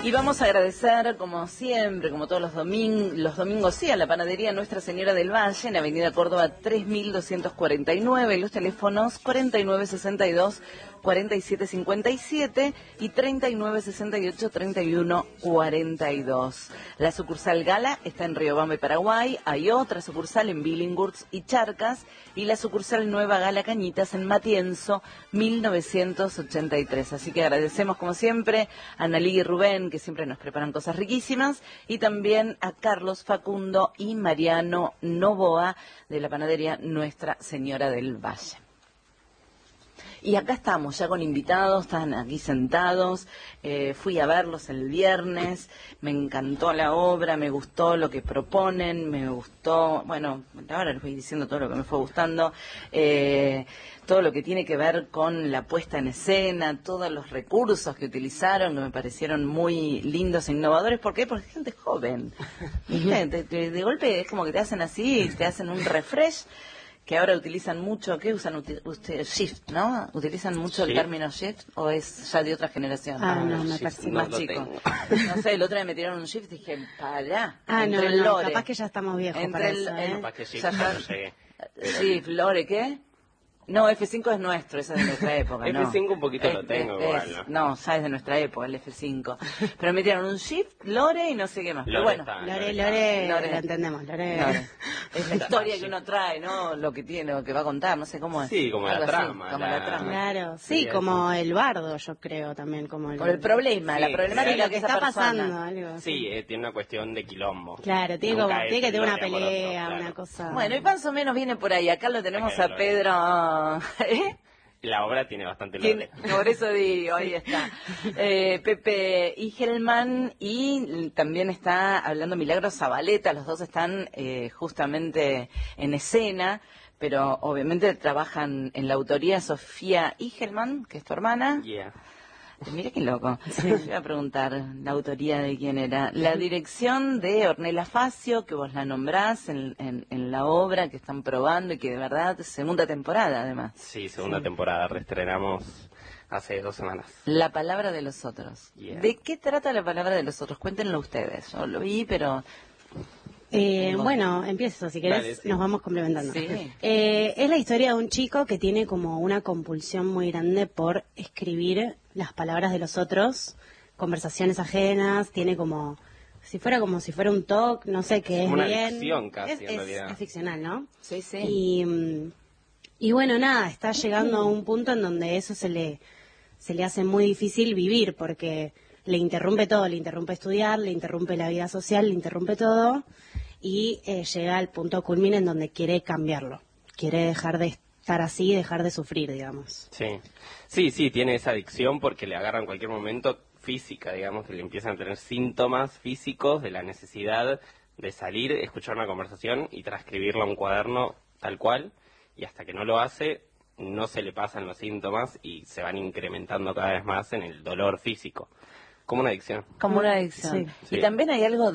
Y vamos a agradecer, como siempre, como todos los domingos, sí, a la panadería Nuestra Señora del Valle, en Avenida Córdoba 3249, los teléfonos 4962-4757 y 3968-3142. La sucursal Gala está en Riobamba y Paraguay, hay otra sucursal en Billinghurst y Charcas, y la sucursal Nueva Gala Cañitas en Matienzo, 1983. Así que agradecemos, como siempre, a Analí y Rubén, que siempre nos preparan cosas riquísimas, y también a Carlos, Facundo y Mariano Novoa, de la panadería Nuestra Señora del Valle. Y acá estamos ya con invitados, están aquí sentados, fui a verlos el viernes, me encantó la obra, me gustó lo que proponen, me gustó, bueno, ahora les voy diciendo todo lo que me fue gustando, todo lo que tiene que ver con la puesta en escena, todos los recursos que utilizaron, que me parecieron muy lindos e innovadores. ¿Por qué? Porque es gente joven. De golpe es como que te hacen así, te hacen un refresh, que ahora utilizan mucho. ¿Qué usan ustedes? Shift, ¿no? ¿Utilizan mucho el término shift o es ya de otra generación? No, me parece más chico. No sé, el otro día me tiraron un shift y dije, para. No, capaz que ya estamos viejos para eso, Capaz que shift no llegué. Sí, Lore, ¿qué? No, F5 es nuestro, esa es de nuestra época, ¿no? F5 un poquito lo tengo igual, ¿no? Ya es de nuestra época, el F5. Pero me tiraron un Shift, Lore y no sé qué más. Pero bueno, Lore, lo entendemos, Lore. Es la historia que uno trae, ¿no? Lo que tiene, lo que va a contar, no sé cómo es. Sí, como la trama. Como la trama. Claro, sí, como el bardo, yo creo también. Como el problema, la problemática lo que está pasando. Algo, sí, tiene una cuestión de quilombo. Claro, tiene que tener una pelea, claro. Una cosa. Bueno, y más o menos viene por ahí. Acá lo tenemos a Pedro. La obra tiene bastante lore. Por eso digo, ahí está. Pepe Igelman, y también está hablando Milagros Zabaleta. Los dos están justamente en escena, pero obviamente trabajan en la autoría Sofía Igelman, que es tu hermana. Yeah. Mira qué loco. Yo iba a preguntar la autoría de quién era. La dirección de Ornella Facio, que vos la nombrás en la obra que están probando y que de verdad, segunda temporada además. Sí, segunda temporada, reestrenamos hace 2 semanas. La palabra de los otros. Yeah. ¿De qué trata la palabra de los otros? Cuéntenlo ustedes. Yo lo vi, pero... Bueno, empiezo, si querés, sí. Nos vamos complementando. Sí. Es la historia de un chico que tiene como una compulsión muy grande por escribir las palabras de los otros, conversaciones ajenas, tiene como si fuera un TOC, no sé qué es una bien. adicción casi, en realidad. Es ficcional, ¿no? Sí, sí. Y bueno, nada, está llegando a un punto en donde eso se le hace muy difícil vivir, porque le interrumpe todo, le interrumpe estudiar, le interrumpe la vida social, le interrumpe todo, y llega al punto culmine en donde quiere cambiarlo, quiere dejar de estar así, dejar de sufrir, digamos. Sí, tiene esa adicción porque le agarra en cualquier momento física, digamos, que le empiezan a tener síntomas físicos de la necesidad de salir, escuchar una conversación y transcribirla a un cuaderno tal cual, y hasta que no lo hace, no se le pasan los síntomas y se van incrementando cada vez más en el dolor físico. Como una adicción. Como una adicción. Sí. Y también hay algo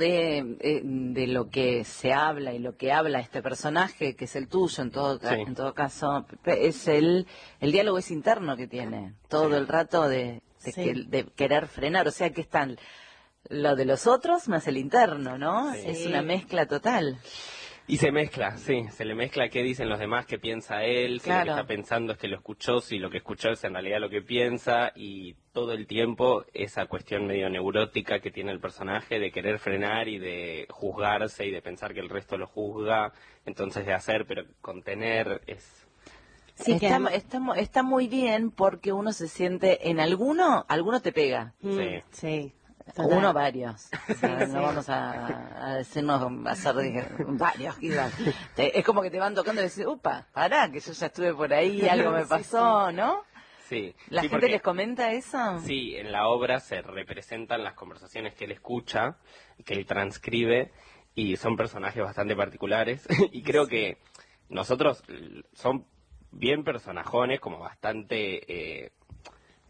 de lo que se habla y lo que habla este personaje, que es el tuyo en todo caso, es el diálogo es interno que tiene, todo el rato de querer frenar, o sea que están lo de los otros más el interno, ¿no? Sí. Es una mezcla total. Y se mezcla, se le mezcla qué dicen los demás, qué piensa él, si lo que está pensando es que lo escuchó, si lo que escuchó es en realidad lo que piensa, y todo el tiempo esa cuestión medio neurótica que tiene el personaje de querer frenar y de juzgarse y de pensar que el resto lo juzga, entonces de hacer pero contener es... Sí, está muy bien porque uno se siente, en alguno te pega. Sí. Uno varios, o sea, no vamos a decirnos, a hacer varios, es como que te van tocando y decís, upa, pará, que yo ya estuve por ahí, algo me pasó, ¿no? Sí. ¿La gente les comenta eso? Sí, en la obra se representan las conversaciones que él escucha, que él transcribe, y son personajes bastante particulares, y creo que nosotros son bien personajones, como bastante...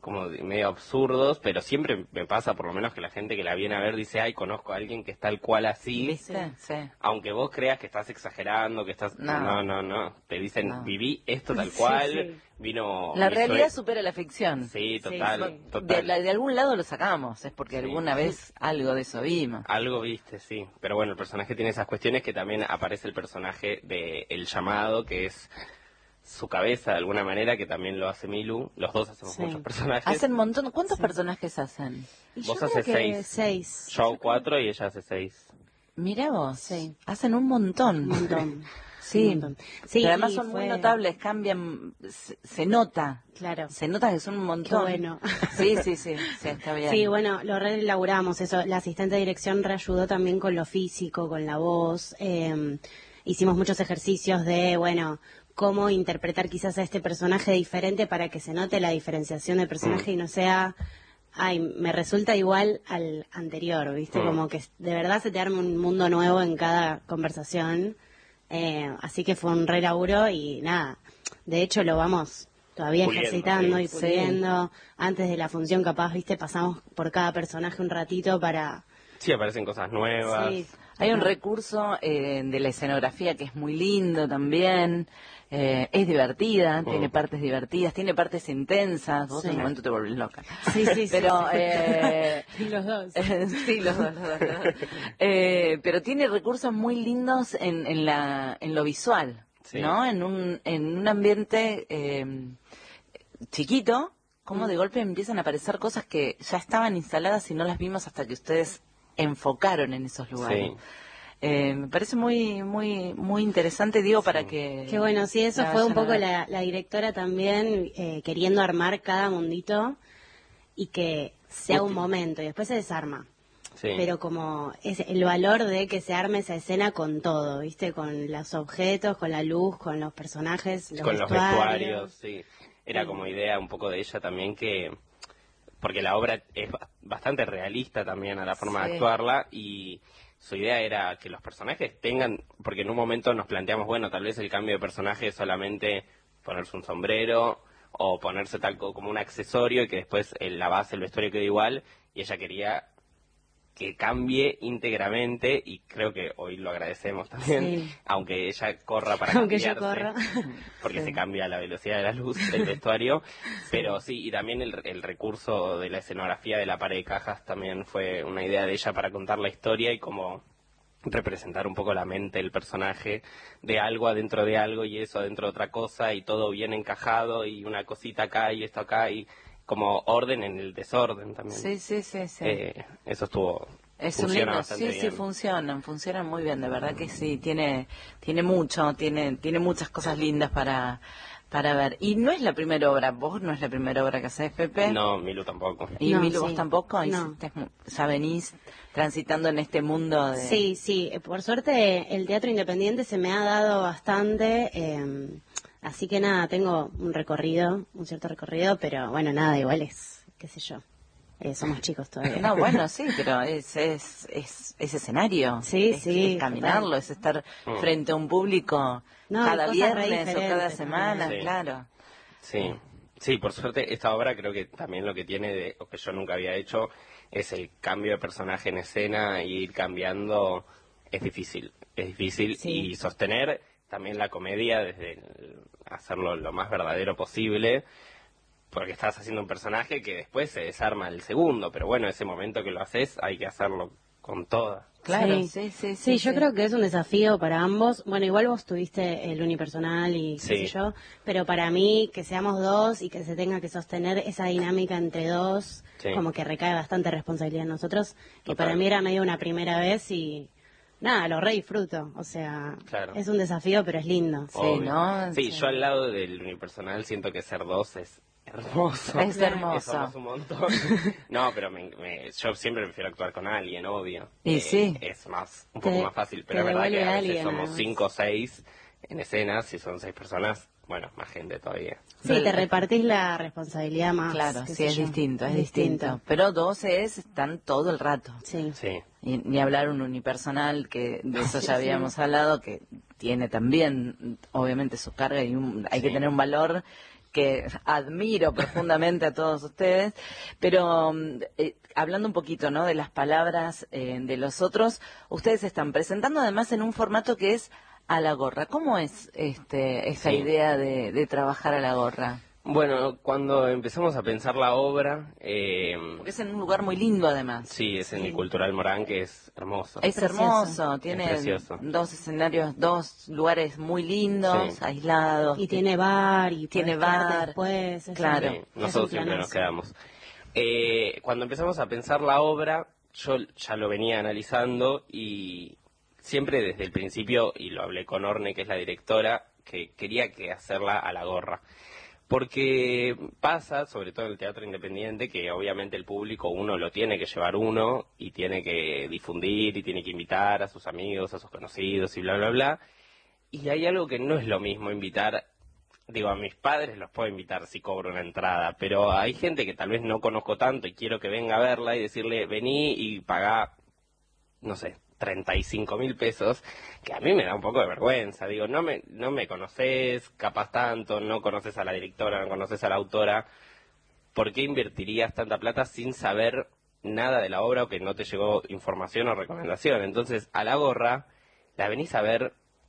como medio absurdos, pero siempre me pasa, por lo menos, que la gente que la viene a ver dice, ay, conozco a alguien que es tal cual así. ¿Viste? Sí. Aunque vos creas que estás exagerando, que estás... No. Te dicen, viví esto tal cual, vino... La realidad supera la ficción. Sí, total. De algún lado lo sacamos, es porque alguna vez algo de eso vimos. Algo viste, sí. Pero bueno, el personaje tiene esas cuestiones, que también aparece el personaje de El Llamado, que es su cabeza de alguna manera, que también lo hace Milu. Los dos hacemos muchos personajes. Hacen un montón. ¿Cuántos personajes hacen? Vos haces 6. Yo 4 y ella hace 6. Mirá vos. Sí. Hacen un montón. Un montón. Sí. Sí, pero además son muy notables, cambian, se nota. Claro. Se nota que son un montón. Qué bueno. Sí, está bien. Sí, bueno, lo reelaboramos eso. La asistente de dirección reayudó también con lo físico, con la voz. Hicimos muchos ejercicios de, bueno, cómo interpretar quizás a este personaje diferente para que se note la diferenciación del personaje y no sea, ay, me resulta igual al anterior, ¿viste? Como que de verdad se te arma un mundo nuevo en cada conversación. Así que fue un re laburo y nada, de hecho lo vamos todavía ejercitando y puliendo. Antes de la función capaz, ¿viste? Pasamos por cada personaje un ratito para... Sí, aparecen cosas nuevas. Sí. Hay un recurso de la escenografía que es muy lindo también. Es divertida, tiene partes divertidas, tiene partes intensas. Vos en un momento te volvés loca. Sí. Pero, los dos. sí, los dos. Pero tiene recursos muy lindos en lo visual, ¿no? En un ambiente chiquito, como de golpe empiezan a aparecer cosas que ya estaban instaladas y no las vimos hasta que ustedes enfocaron en esos lugares. Sí. Me parece muy interesante, digo, para que... Qué bueno, sí, eso fue un poco la directora también, queriendo armar cada mundito y que sea un momento y después se desarma. Sí. Pero como es el valor de que se arme esa escena con todo, ¿viste? Con los objetos, con la luz, con los personajes, con los vestuarios, sí. Era como idea un poco de ella también porque la obra es bastante realista también a la forma de actuarla, y su idea era que los personajes tengan, porque en un momento nos planteamos, bueno, tal vez el cambio de personaje es solamente ponerse un sombrero o ponerse tal como un accesorio y que después la base, el vestuario quede igual, y ella quería que cambie íntegramente, y creo que hoy lo agradecemos también, aunque ella corra para aunque cambiarse, yo corra. porque se cambia a la velocidad de la luz del vestuario, pero sí, y también el recurso de la escenografía de la pared de cajas también fue una idea de ella para contar la historia y como representar un poco la mente del personaje, de algo adentro de algo y eso adentro de otra cosa, y todo bien encajado, y una cosita acá y esto acá, y como orden en el desorden también. Sí. Eso estuvo... Es un lindo, sí, funcionan muy bien, de verdad que sí, tiene muchas cosas lindas para ver. Y no es la primera obra, vos no es la primera obra que haces, Pepe. No, Milu tampoco. ¿Y no, Milu vos tampoco? No. Ya venís transitando en este mundo de... Sí, por suerte el teatro independiente se me ha dado bastante, así que nada, tengo un cierto recorrido, pero bueno, nada, igual es, qué sé yo. Somos chicos todavía. No, bueno, sí, pero es escenario. Sí, es caminarlo, total. Es estar frente a un público cada viernes o cada semana, sí. claro. Sí, por suerte esta obra creo que también lo que tiene, o que yo nunca había hecho, es el cambio de personaje en escena, y ir cambiando es difícil, y sostener también la comedia desde hacerlo lo más verdadero posible, porque estás haciendo un personaje que después se desarma el segundo, pero bueno, ese momento que lo haces hay que hacerlo con toda. Claro, sí, yo creo que es un desafío para ambos. Bueno, igual vos tuviste el unipersonal y qué sé yo, pero para mí que seamos dos y que se tenga que sostener esa dinámica entre dos, como que recae bastante responsabilidad en nosotros, que para mí era medio una primera vez y... Nada, lo re disfruto, o sea, es un desafío, pero es lindo. Sí, ¿no? Sí, yo al lado del unipersonal siento que ser dos es hermoso. Es hermoso. Somos un montón. No, pero yo siempre prefiero actuar con alguien, obvio. Y sí. Es un poco más fácil, pero es verdad que a veces somos 5 o 6 en escena, si son 6 personas, bueno, más gente todavía. Sí, te repartís la responsabilidad más. Claro, sí, es distinto. Pero 12 están todo el rato. Sí. Y ni hablar un unipersonal, que de eso ya habíamos hablado, que tiene también, obviamente, su carga y hay que tener un valor que admiro profundamente a todos ustedes, pero hablando un poquito, ¿no?, de las palabras de los otros, ustedes se están presentando además en un formato que es a la gorra. ¿Cómo es esa Sí. idea de trabajar a la gorra? Bueno, cuando empezamos a pensar la obra, Porque es en un lugar muy lindo además. sí, es en el Cultural Morán, que es hermoso. Es Precioso. hermoso, tiene precioso. 2 escenarios, 2 lugares muy lindos, Sí. aislados. Y tiene bar, y Tiene podés quedarte bar. después. Claro. Sí, Es nosotros un siempre nos planazo. quedamos. Cuando empezamos a pensar la obra, yo ya lo venía analizando y siempre desde el principio, y lo hablé con Orne, que es la directora, que quería que hacerla a la gorra. Porque pasa, sobre todo en el teatro independiente, que obviamente el público uno lo tiene que llevar uno y tiene que difundir y tiene que invitar a sus amigos, a sus conocidos y bla, bla, bla. Y hay algo que no es lo mismo invitar, digo, a mis padres los puedo invitar si cobro una entrada, pero hay gente que tal vez no conozco tanto y quiero que venga a verla y decirle, vení y pagá, no sé, 35.000 pesos, que a mí me da un poco de vergüenza. Digo, no me conoces capaz tanto, no conoces a la directora, no conoces a la autora, ¿por qué invertirías tanta plata sin saber nada de la obra o que no te llegó información o recomendación? Entonces, a la gorra la venís a ver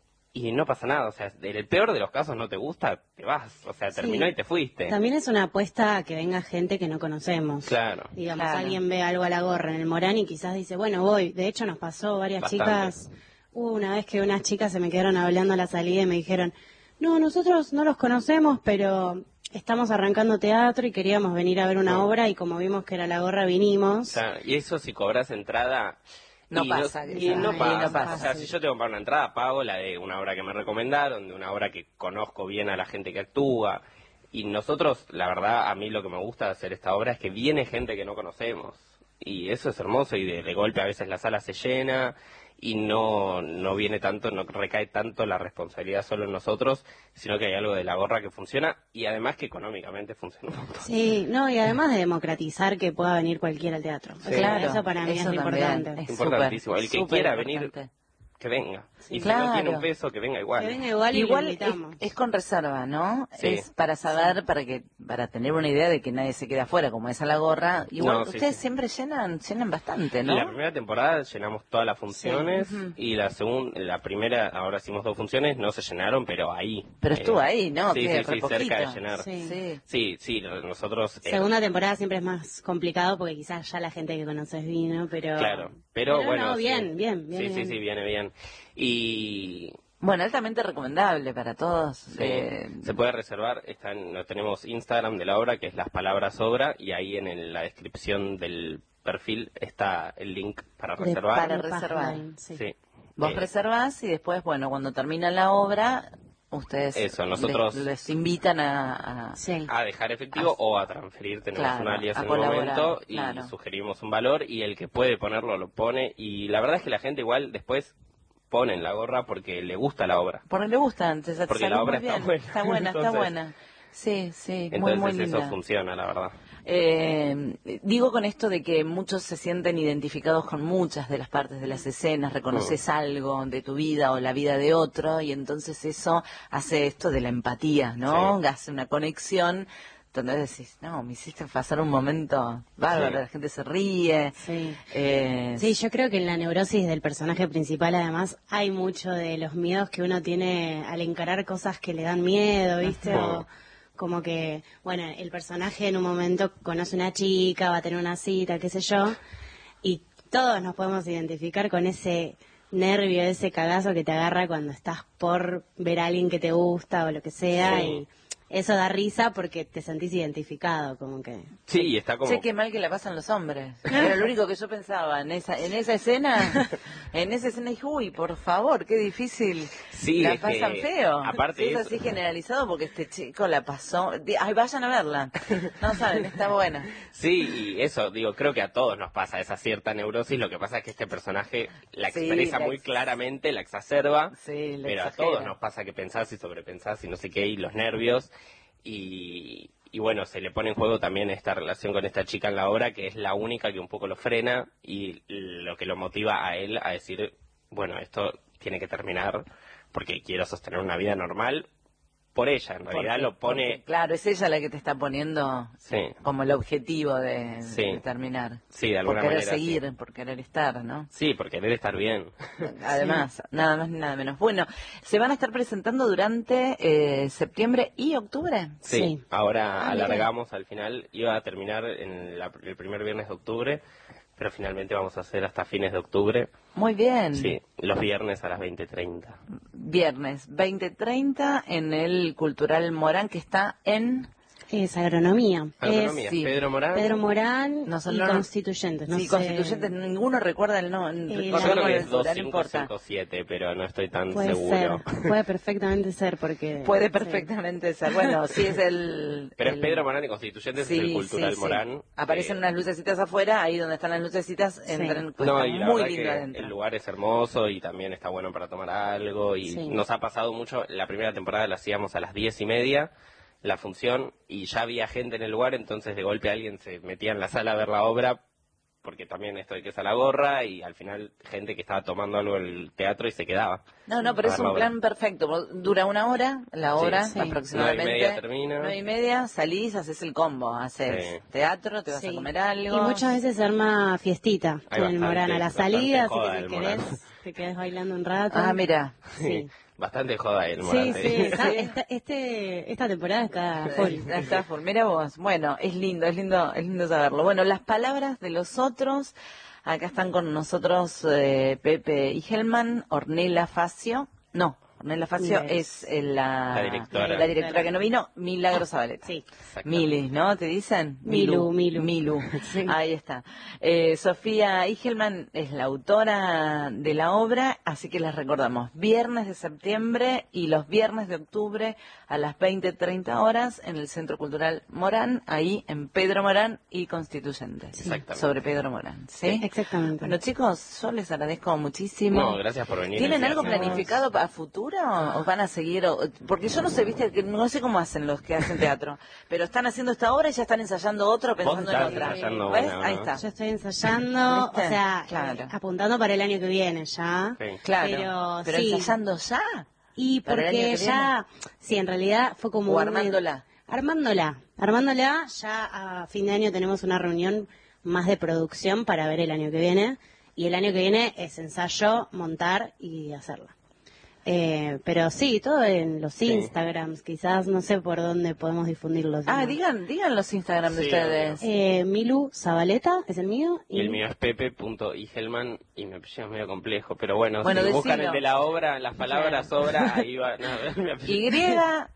y no pasa nada. O sea, en el peor de los casos no te gusta, te vas. O sea, terminó Sí. y te fuiste. También es una apuesta a que venga gente que no conocemos. Claro. Digamos, Claro. alguien ve algo a la gorra en el Morán y quizás dice, bueno, voy. De hecho, nos pasó varias Bastante. chicas. Hubo una vez que unas chicas se me quedaron hablando a la salida y me dijeron, no, nosotros no los conocemos, pero estamos arrancando teatro y queríamos venir a ver una obra y como vimos que era la gorra, vinimos. O sea, y eso si cobras entrada... No y pasa, y no Ay, pasa. no pasa. O sea, si yo tengo que pagar una entrada, pago la de una obra que me recomendaron, de una obra que conozco bien a la gente que actúa. Y nosotros, la verdad, a mí lo que me gusta de hacer esta obra es que viene gente que no conocemos. Y eso es hermoso, y de golpe a veces la sala se llena y no viene tanto, no recae tanto la responsabilidad solo en nosotros, sino que hay algo de la gorra que funciona y además que económicamente funciona un montón. Sí, no, y además de democratizar que pueda venir cualquiera al teatro. Sí. Claro, Eso para mí es eso lo también importante. es Importantísimo. El que súper quiera venir, importante. que venga. Y si Claro. no tiene un peso, que venga igual. Que venga igual y lo Igual invitamos. es con reserva, ¿no? Sí. Es para saber, para tener una idea de que nadie se queda afuera, como es a la gorra. Igual No, sí, ustedes sí. siempre llenan bastante, ¿no? La primera temporada llenamos todas las funciones y la primera, ahora hicimos 2 funciones, no se llenaron, pero ahí. Pero estuvo ahí, ¿no? Sí, Que sí, re sí, cerca de poquito. llenar. Sí. Sí, nosotros... Segunda temporada siempre es más complicado porque quizás ya la gente que conoces vino, pero... Claro, pero bueno... no, sí. bien. Sí, viene bien. Y... Bueno, altamente recomendable para todos. Sí, se puede reservar, tenemos Instagram de la obra, que es las palabras obra, y ahí en la descripción del perfil está el link para De reservar. para Paz reservar. Line, sí. Sí. Vos reservás y después, bueno, cuando termina la obra, ustedes Eso, nosotros- les invitan a Sí. A dejar efectivo o a transferir, tenemos Claro, un alias a en el colaborar, momento y claro. sugerimos un valor y el que puede ponerlo lo pone, y la verdad es que la gente igual después pone en la gorra porque le gusta la obra. porque le gustan, te Porque salió la obra muy está bien. buena. Está buena, está Entonces- buena. Sí, sí, Entonces muy eso linda. funciona, la verdad. Digo con esto de que muchos se sienten identificados con muchas de las partes de las escenas, reconoces algo de tu vida o la vida de otro y entonces eso hace esto de la empatía, ¿no? Sí. Hace una conexión donde decís, no, me hiciste pasar un momento bárbaro, Sí. la gente se ríe. Sí. Eh, Sí, yo creo que en la neurosis del personaje principal además hay mucho de los miedos que uno tiene al encarar cosas que le dan miedo, ¿viste? Ajá. O como que, bueno, el personaje en un momento conoce una chica, va a tener una cita, qué sé yo, y todos nos podemos identificar con ese nervio, ese cagazo que te agarra cuando estás por ver a alguien que te gusta o lo que sea, Sí. y eso da risa porque te sentís identificado, como que... Sí, y está como... Sé qué mal que la pasan los hombres. Era lo único que yo pensaba en esa escena. En esa escena dije, uy, por favor, qué difícil. Sí, la es pasan que, feo. aparte Sí, es eso- así generalizado porque este chico la pasó. Ay, vayan a verla. No saben, está buena. Sí, y eso, digo, creo que a todos nos pasa esa cierta neurosis, lo que pasa es que este personaje la Sí, expresa la muy ex- claramente, la exacerba, Sí, la pero a exagera. todos nos pasa que pensás y sobrepensás y no sé qué, y los nervios, y bueno, se le pone en juego también esta relación con esta chica en la obra, que es la única que un poco lo frena y lo que lo motiva a él a decir, bueno, esto tiene que terminar porque quiero sostener una vida normal por ella, en realidad lo pone... Claro, es ella la que te está poniendo Sí. como el objetivo de Sí. terminar. Sí, de alguna por querer manera, seguir, sí. por querer estar, ¿no? Sí, por querer estar bien. Además, nada más ni nada menos. Bueno, ¿se van a estar presentando durante septiembre y octubre? Sí, Sí. ahora mira. alargamos al final, iba a terminar en el primer viernes de octubre, pero finalmente vamos a hacer hasta fines de octubre. Muy bien. Sí, los viernes a las 20:30. Viernes 20:30 en el Cultural Morán, que está en... Es agronomía. Agronomía, sí. Pedro Morán. Pedro Morán No, y no, Constituyentes. No sí, sé. Constituyentes, ninguno recuerda el nombre. Yo creo que es no importa. 2557, pero no estoy tan Puede seguro. ser, puede perfectamente ser porque... Puede sí. perfectamente ser. Bueno, sí es el... Pero es el- Pedro Morán y Constituyentes, Sí, es el Cultural sí, sí. Morán. Aparecen unas lucecitas afuera, ahí donde están las lucecitas, entran, pues, No, está y la muy verdad lindo que adentro. el lugar es hermoso y también está bueno para tomar algo. Y Sí. nos ha pasado mucho, la primera temporada la hacíamos a las 10:30, la función, y ya había gente en el lugar, entonces de golpe alguien se metía en la sala a ver la obra, porque también esto de que es a la gorra, y al final gente que estaba tomando algo en el teatro y se quedaba. No, pero a es ver la un obra. plan perfecto. Dura una hora, la hora Sí. aproximadamente. 9:30 termina. 9:30, salís, haces el combo. Haces Sí. teatro, te vas a Sí. comer algo. Y muchas veces se arma fiestita Hay en el bastante- Morán a la bastante salida, así joda que del si Morán. querés, te quedás bailando un rato. Ah, mira. Sí. Bastante joda el Sí, Morán. sí, te digo. esta temporada está full. Está full. Mira vos. Bueno, es lindo saberlo. Bueno, las palabras de los otros. Acá están con nosotros Pepe Igelman, Ornella Facio. No, Ornella Facio Yes. es La directora. la directora que no vino, Milagro Zabaleta. Sí. Mili, ¿no? ¿Te dicen? Milu. Milu. Sí. Ahí está. Sofía Igelman es la autora de la obra, así que les recordamos, viernes de septiembre y los viernes de octubre a las 20:30 horas en el Centro Cultural Morán, ahí en Pedro Morán y Constituyentes. Exactamente. Sobre Pedro Morán, ¿sí? Exactamente. Bueno, chicos, yo les agradezco muchísimo. No, gracias por venir. ¿Tienen el algo viernes. planificado a futuro o van a seguir? Porque yo no sé, viste, que no sé cómo hacen los que hacen teatro, pero están haciendo esta obra y ya están ensayando otra pensando en estás otra. ensayando ¿Ves? una, ¿no? Ahí está. Yo estoy ensayando, ¿Viste? o sea, Claro. apuntando para el año que viene ya. Sí. Claro. Pero sí. ensayando ya. Y ¿Para el año porque que ya, sí, en realidad fue como... O un- armándola. Armándola, ya a fin de año tenemos una reunión más de producción para ver el año que viene. Y el año que viene es ensayo, montar y hacerla. Pero sí, todo en los Sí. Instagrams, quizás, no sé por dónde podemos difundirlos. Ah, digan los Instagram de Sí, ustedes. Milu Zabaleta, es el mío. Y el mío es pepe.igelman y mi apellido es medio complejo, pero bueno, Bueno, si buscan decilo. el de la obra, las palabras obra, ahí va. No, mi apellido.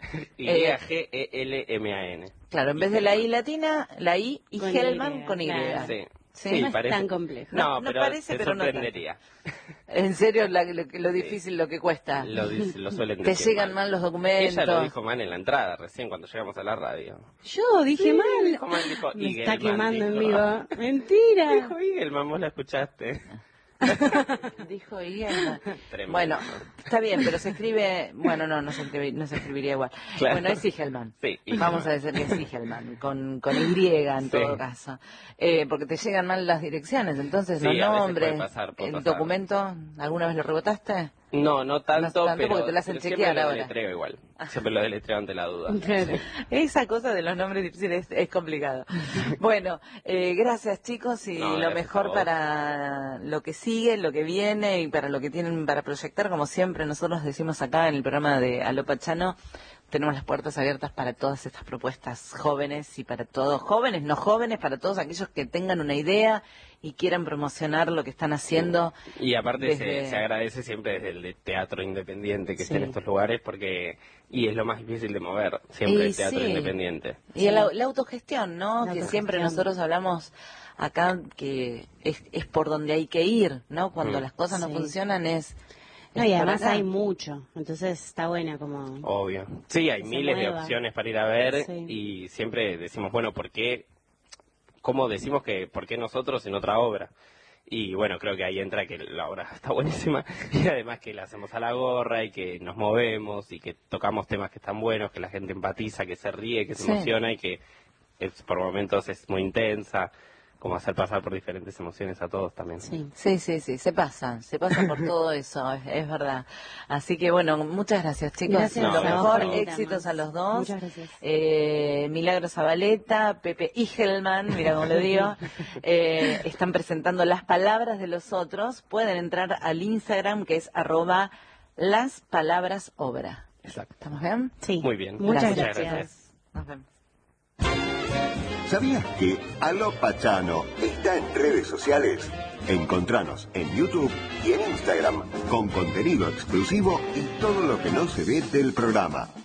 Y-G-E-L-M-A-N. Claro, en vez de la I latina, la I y Con Helman Y, con Y. claro. Sí. Sí, no es tan complejo. No, No pero parece, te pero no sorprendería. En serio, lo difícil, lo que cuesta. Lo suelen Te decir llegan mal los documentos. Ella lo dijo mal en la entrada, recién cuando llegamos a la radio. Yo dije mal. Dijo mal, dijo Me Igelman, está quemando en dijo. vivo. Mentira. Dijo Igelman, vos la escuchaste. Dijo Igelman. Tremendo. Bueno, está bien, pero se escribe... Bueno, no se escribiría igual. Claro. Bueno, es Igelman. Sí, Igelman. Vamos a decir que es Igelman, con Y en Sí. todo caso. Porque te llegan mal las direcciones, entonces Sí, los a veces nombres, puede pasar, puede el pasar. documento, ¿alguna vez lo rebotaste? No tanto, tanto pero, porque te la hacen pero chequear siempre lo ahora. deletreo igual. Siempre lo deletreo ante la duda. Claro. Esa cosa de los nombres difíciles es complicado. Bueno, gracias chicos y No, lo gracias a mejor vos. para lo que sigue, lo que viene y para lo que tienen para proyectar. Como siempre nosotros decimos acá en el programa de Aló Pachano, tenemos las puertas abiertas para todas estas propuestas jóvenes y para todos, jóvenes, no jóvenes, para todos aquellos que tengan una idea y quieran promocionar lo que están haciendo. Y aparte Desde- se agradece siempre desde el de teatro independiente que esté en Sí. estos lugares porque es lo más difícil de mover, siempre Y el teatro sí. independiente. Y la autogestión, ¿no? La Que siempre autogestión. nosotros hablamos acá que es por donde hay que ir, ¿no? Cuando Mm. las cosas no Sí. funcionan es... No, es y por además acá. hay mucho, entonces está buena como... Obvio. Sí, hay Se miles de mueva. opciones para ir a ver Sí. y siempre decimos, bueno, ¿por qué? ¿Cómo decimos que por qué nosotros en otra obra? Y bueno, creo que ahí entra que la obra está buenísima y además que la hacemos a la gorra y que nos movemos y que tocamos temas que están buenos, que la gente empatiza, que se ríe, que se Sí. emociona y que por momentos es muy intensa. como hacer pasar por diferentes emociones a todos también. Sí, se pasa por todo eso, es verdad. Así que bueno, muchas gracias, chicos. Gracias, lo mejor, por éxitos a los dos. Muchas gracias. Milagro Zabaleta, Pepe Igelman, mira cómo lo digo, están presentando Las Palabras de los Otros. Pueden entrar al Instagram, que es @laspalabrasobra. Exacto. ¿Estamos bien? Sí. Muy bien. Muchas gracias. Nos vemos. ¿Sabías que Aló Pachano está en redes sociales? Encontranos en YouTube y en Instagram con contenido exclusivo y todo lo que no se ve del programa.